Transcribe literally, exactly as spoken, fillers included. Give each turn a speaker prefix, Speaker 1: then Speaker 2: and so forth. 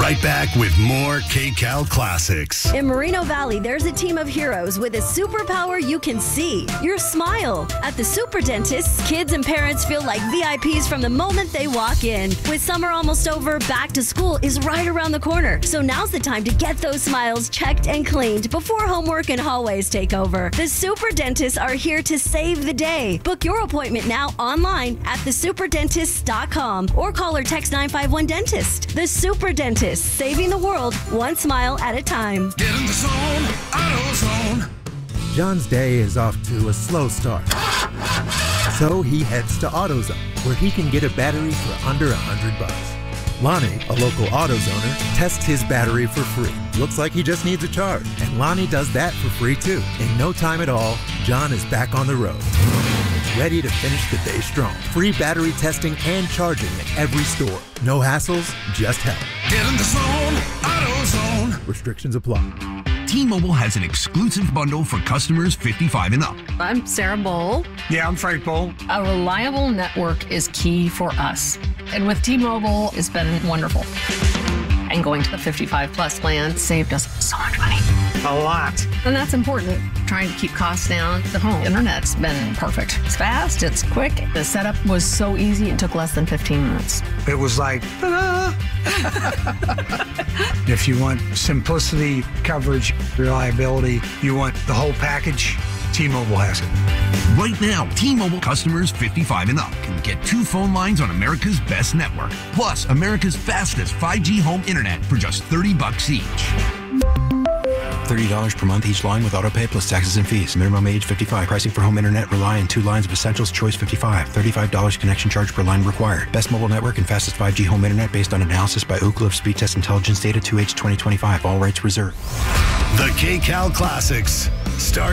Speaker 1: right back with more K-Cal Classics.
Speaker 2: In Moreno Valley, there's a team of heroes with a superpower you can see. Your smile. At the Super Dentist, kids and parents feel like V I Ps from the moment they walk in. With summer almost over, back to school is right around the corner. So now's the time to get those smiles checked and cleaned before homework and hallways take over. The Super Dentists are here to save the day. Book your appointment now online at the super dentist dot com or call or text nine five one dentist. The Super Dentist, saving the world one smile at a time.
Speaker 3: Get in the zone, AutoZone.
Speaker 4: John's day is off to a slow start. So he heads to AutoZone, where he can get a battery for under a hundred bucks. Lonnie, a local AutoZoner, tests his battery for free. Looks like he just needs a charge. And Lonnie does that for free too. In no time at all, John is back on the road, ready to finish the day strong. Free battery testing and charging at every store. No hassles, just help.
Speaker 3: Get in the zone, AutoZone.
Speaker 4: Restrictions apply.
Speaker 5: T-Mobile has an exclusive bundle for customers fifty-five and up.
Speaker 6: I'm Sarah Bowl.
Speaker 3: Yeah, I'm Frank Bowl.
Speaker 6: A reliable network is key for us. And with T-Mobile, it's been wonderful. And going to the fifty-five plus plan saved us so much money.
Speaker 3: A lot.
Speaker 6: And that's important. Trying to keep costs down. The home internet's been perfect. It's fast, it's quick. The setup was so easy, it took less than fifteen minutes.
Speaker 3: It was like, ta-da! If you want simplicity, coverage, reliability, you want the whole package, T-Mobile has it.
Speaker 5: Right now, T-Mobile customers fifty-five and up can get two phone lines on America's best network, plus America's fastest five G home internet for just thirty bucks each.
Speaker 7: thirty dollars per month each line with autopay plus taxes and fees. Minimum age fifty-five. Pricing for home internet rely on two lines of Essentials Choice fifty-five. thirty-five dollars connection charge per line required. Best mobile network and fastest five G home internet based on analysis by Ookla of Speed Test Intelligence Data two H twenty twenty-five. All rights reserved.
Speaker 1: The K-Cal Classics start